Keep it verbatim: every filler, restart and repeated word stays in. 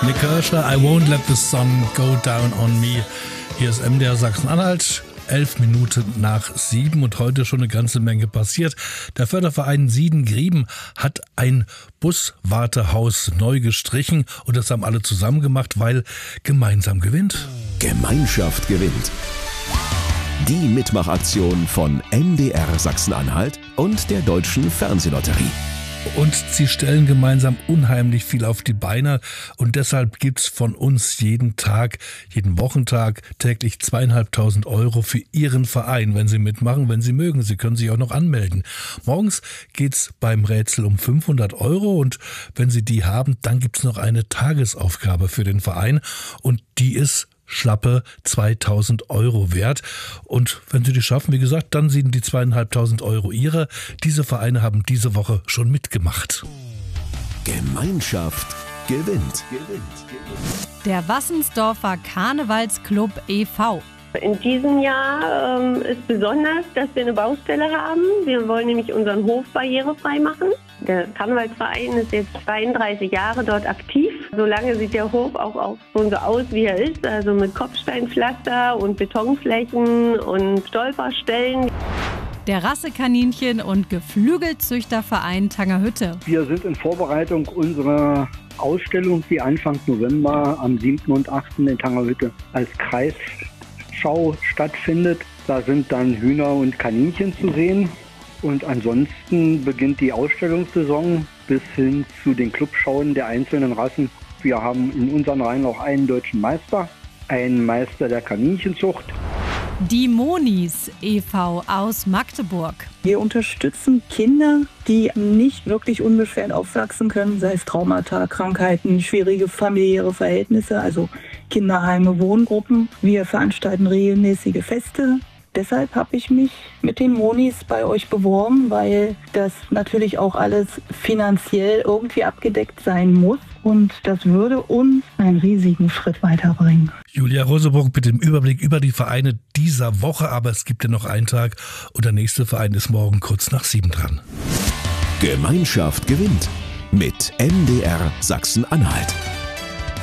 Nick Kershaw, I won't let the sun go down on me. Hier ist M D R Sachsen-Anhalt. Elf Minuten nach sieben und heute schon eine ganze Menge passiert. Der Förderverein Sieden-Grieben hat ein Buswartehaus neu gestrichen und das haben alle zusammen gemacht, weil gemeinsam gewinnt. Gemeinschaft gewinnt. Die Mitmachaktion von M D R Sachsen-Anhalt und der Deutschen Fernsehlotterie. Und sie stellen gemeinsam unheimlich viel auf die Beine und deshalb gibt's von uns jeden Tag, jeden Wochentag täglich zweieinhalbtausend Euro für Ihren Verein, wenn Sie mitmachen, wenn Sie mögen. Sie können sich auch noch anmelden. Morgens geht's beim Rätsel um fünfhundert Euro und wenn Sie die haben, dann gibt's noch eine Tagesaufgabe für den Verein und die ist schlappe zweitausend Euro wert. Und wenn Sie die schaffen, wie gesagt, dann sind die zweieinhalbtausend Euro Ihre. Diese Vereine haben diese Woche schon mitgemacht. Gemeinschaft gewinnt. Der Wassensdorfer Karnevalsclub e V In diesem Jahr ähm, ist besonders, dass wir eine Baustelle haben. Wir wollen nämlich unseren Hof barrierefrei machen. Der Karnevalsverein ist jetzt zweiunddreißig Jahre dort aktiv. Solange sieht der Hof auch, auch schon so aus, wie er ist. Also mit Kopfsteinpflaster und Betonflächen und Stolperstellen. Der Rassekaninchen- und Geflügelzüchterverein Tangerhütte. Wir sind in Vorbereitung unserer Ausstellung, die Anfang November am siebten und achten in Tangerhütte als Kreisschau stattfindet. Da sind dann Hühner und Kaninchen zu sehen. Und ansonsten beginnt die Ausstellungssaison bis hin zu den Clubschauen der einzelnen Rassen. Wir haben in unseren Reihen auch einen deutschen Meister, einen Meister der Kaninchenzucht. Die Monis e V aus Magdeburg. Wir unterstützen Kinder, die nicht wirklich unbeschwert aufwachsen können, sei es Traumata, Krankheiten, schwierige familiäre Verhältnisse, also Kinderheime, Wohngruppen. Wir veranstalten regelmäßige Feste. Deshalb habe ich mich mit den Monis bei euch beworben, weil das natürlich auch alles finanziell irgendwie abgedeckt sein muss. Und das würde uns einen riesigen Schritt weiterbringen. Julia Roseburg mit dem Überblick über die Vereine dieser Woche. Aber es gibt ja noch einen Tag und der nächste Verein ist morgen kurz nach sieben dran. Gemeinschaft gewinnt mit M D R Sachsen-Anhalt.